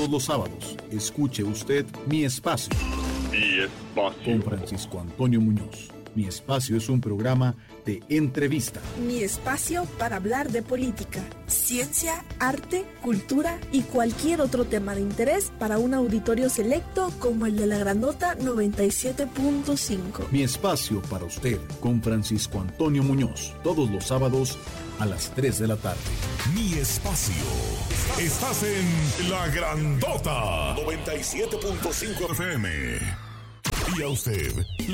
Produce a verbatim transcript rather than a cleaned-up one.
Todos los sábados, escuche usted Mi Espacio. Mi Espacio. Con Francisco Antonio Muñoz. Mi Espacio es un programa de entrevista. Mi espacio para hablar de política, ciencia, arte, cultura y cualquier otro tema de interés para un auditorio selecto como el de la Grandota noventa y siete punto cinco. Mi Espacio para usted con Francisco Antonio Muñoz. Todos los sábados a las tres de la tarde. Mi Espacio. Estás en La Grandota noventa y siete punto cinco F M. ¿Y a usted le